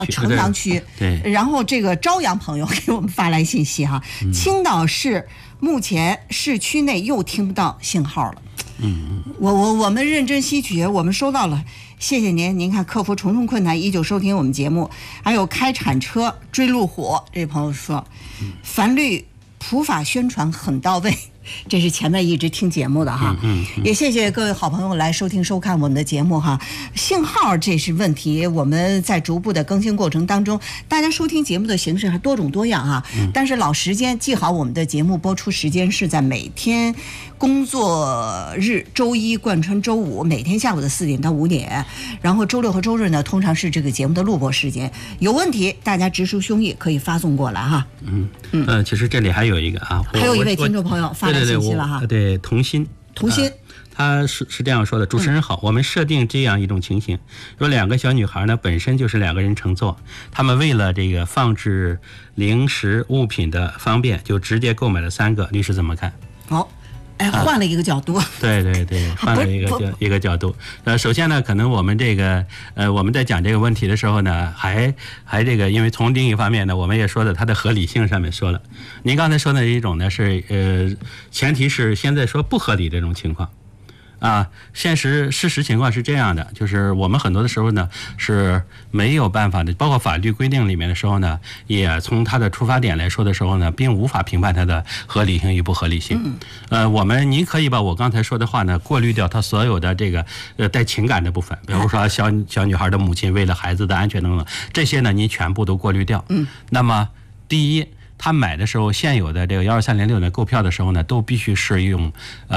城阳区。 对。 然后这个朝阳朋友给我们发来信息哈，青岛市目前市区内又听不到信号了。我们认真吸取，我们收到了，谢谢您。您看，克服重重困难，依旧收听我们节目。还有开铲车追路虎，这位朋友说，樊律普法宣传很到位。这是前面一直听节目的哈，也谢谢各位好朋友来收听收看我们的节目哈。信号这是问题，我们在逐步的更新过程当中，大家收听节目的形式还多种多样哈。但是老时间记好，我们的节目播出时间是在每天工作日周一贯穿周五，每天下午的4点到5点，然后周六和周日呢，通常是这个节目的录播时间。有问题大家直抒胸臆，可以发送过来哈。 其实这里还有一个啊， 还有一位听众朋友发来信息了哈。 对，童心，他是这样说的：主持人好，我们设定这样一种情形，说2个小女孩呢本身就是2个人乘坐，他们为了这个放置零食物品的方便，就直接购买了3个，律师怎么看？ 换了一个角度。 对，换了一个角度。首先呢，可能我们这个我们在讲这个问题的时候呢，还这个，因为从另一方面呢，我们也说的它的合理性上面说了。您刚才说的一种呢是前提是现在说不合理这种情况。事实情况是这样的，就是我们很多的时候呢是没有办法的，包括法律规定里面的时候呢，也从它的出发点来说的时候呢，并无法评判它的合理性与不合理性。您可以把我刚才说的话呢过滤掉它所有的这个带情感的部分，比如说小女孩的母亲为了孩子的安全等等，这些呢您全部都过滤掉。那么第一，他买的时候现有的这个12306的购票的时候呢，都必须是用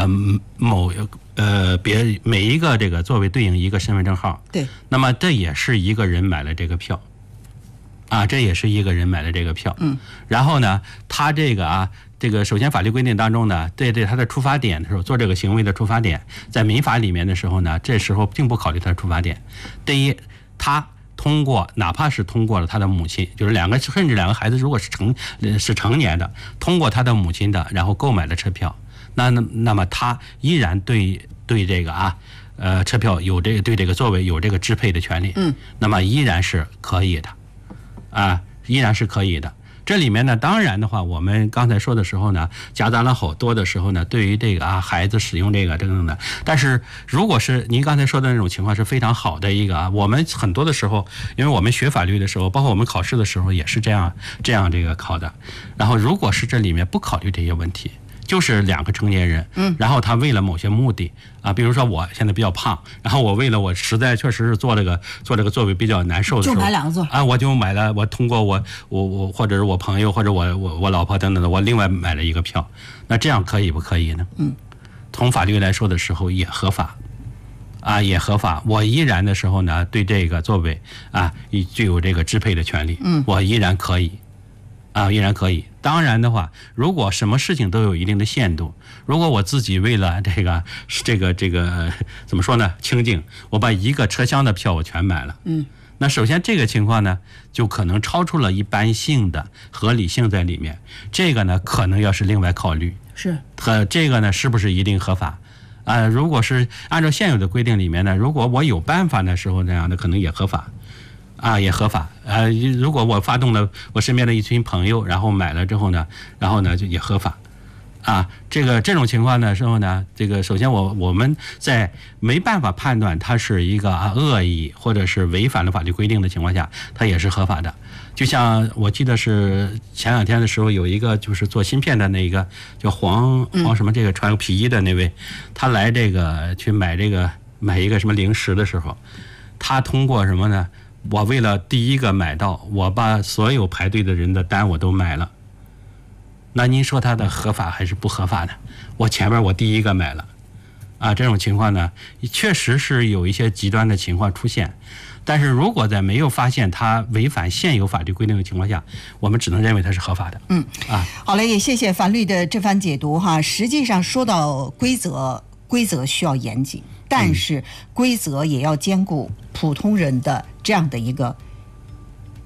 每一个这个座位对应一个身份证号。 对。 那么这也是一个人买了这个票，这也是一个人买了这个票。然后呢，他这个首先法律规定当中呢，对他的出发点的时候，做这个行为的出发点，在民法里面的时候呢，这时候并不考虑他的出发点。第一，他哪怕是通过了他的母亲，就是甚至2个孩子如果是成年的，通过他的母亲的，然后购买了车票，那么他依然对这个车票对这个座位有这个支配的权利。那么依然是可以的，依然是可以的。这里面呢，当然的话，我们刚才说的时候呢，夹杂了好多的时候呢，对于这个孩子使用这个等等的。但是如果是您刚才说的那种情况是非常好的一个我们很多的时候，因为我们学法律的时候，包括我们考试的时候也是这样这个考的。然后如果是这里面不考虑这些问题，就是2个成年人，然后他为了某些目的比如说我现在比较胖，然后我为了我实在确实是坐这个座位比较难受的时候， 就买2个座我就买了，我通过我或者是我朋友或者我老婆等等的，我另外买了一个票，那这样可以不可以呢？从法律来说的时候也合法。也合法，我依然的时候呢，对这个座位具有这个支配的权利，我依然可以。依然可以。当然的话，如果什么事情都有一定的限度，如果我自己为了这个怎么说呢，清静，我把一个车厢的票我全买了，那首先这个情况呢，就可能超出了一般性的合理性在里面，这个呢可能要是另外考虑， 是和这个呢是不是一定合法？如果是按照现有的规定里面呢，如果我有办法的时候，那样的可能也合法。也合法。如果我发动了我身边的一群朋友，然后买了之后呢，就也合法。这种情况的时候呢，这个首先我们在没办法判断它是一个恶意或者是违反了法律规定的情况下，它也是合法的。就像我记得是前2天的时候，有一个就是做芯片的那个叫黄什么，这个穿个皮衣的那位，他来这个去买一个什么零食的时候，他通过什么呢？我为了第一个买到，我把所有排队的人的单我都买了。那您说它的合法还是不合法的？我前面我第一个买了，这种情况呢，确实是有一些极端的情况出现。但是如果在没有发现它违反现有法律规定的情况下，我们只能认为它是合法的。 好嘞，也谢谢樊律的这番解读哈。实际上说到规则需要严谨，但是规则也要兼顾普通人的这样的一个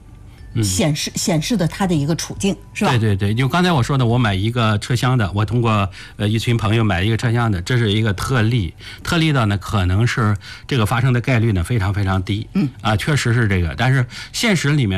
显示的他的一个处境，是吧？ 对对对，就刚才我说的，我买一个车厢的，我通过一群朋友买一个车厢的，这是一个特例的呢，可能是这个发生的概率呢非常非常低，确实是这个，但是现实里面。